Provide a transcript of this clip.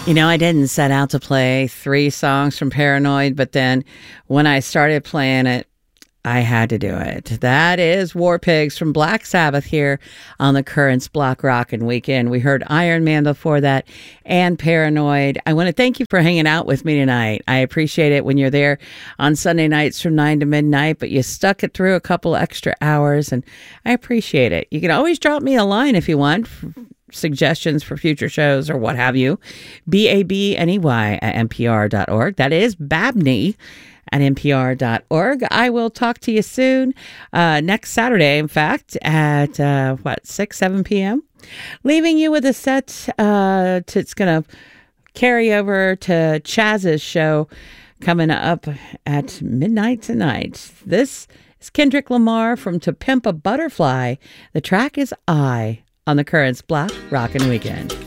I didn't set out to play 3 songs from Paranoid, but then when I started playing it, I had to do it. That is War Pigs from Black Sabbath here on the Currents Block Rockin' Weekend. We heard Iron Man before that and Paranoid. I want to thank you for hanging out with me tonight. I appreciate it when you're there on Sunday nights from 9 to midnight, but you stuck it through a couple extra hours, and I appreciate it. You can always drop me a line if you want, suggestions for future shows or what have you. BABNEY@NPR.org. That is Babney at NPR.org. I will talk to you soon, next Saturday, in fact, at 6, 7 p.m. Leaving you with a set it's going to carry over to Chaz's show coming up at midnight tonight. This is Kendrick Lamar from To Pimp a Butterfly. The track is I on the Currents Block Rockin' Weekend.